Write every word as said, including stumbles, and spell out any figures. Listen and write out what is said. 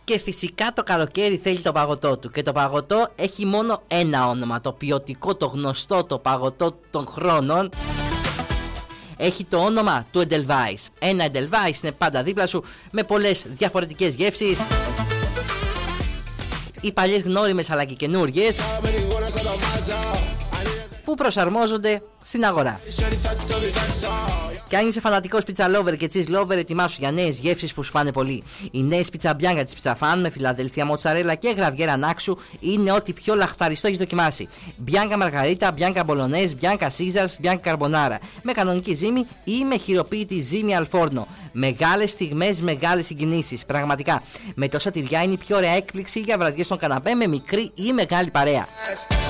Και φυσικά το καλοκαίρι θέλει το παγωτό του. Και το παγωτό έχει μόνο ένα όνομα. Το ποιοτικό, το γνωστό, το παγωτό των χρόνων. Έχει το όνομα του Edelweiss. Ένα Edelweiss είναι πάντα δίπλα σου με πολλές διαφορετικές γεύσεις. Οι παλιές γνώριμες αλλά και καινούργιες που προσαρμόζονται στην αγορά. Και αν είσαι φανατικός pizza lover και cheese lover, ετοιμάσου για νέες γεύσεις που σου πάνε πολύ. Οι νέες pizza bianca της Pizza Fan με φιλαδελφία μοτσαρέλα και γραβιέρα νάξου είναι ό,τι πιο λαχταριστό έχεις δοκιμάσει. Bianca Margherita, Bianca Bolognese, Bianca Caesars, Bianca Carbonara. Με κανονική ζύμη ή με χειροποίητη ζύμη αλφόρνο. Μεγάλες στιγμές, μεγάλες συγκινήσεις. Πραγματικά. Με τόσα τυριά είναι η πιο ωραία έκπληξη για βραδιές στον καναπέ με μικρή ή μεγάλη παρέα.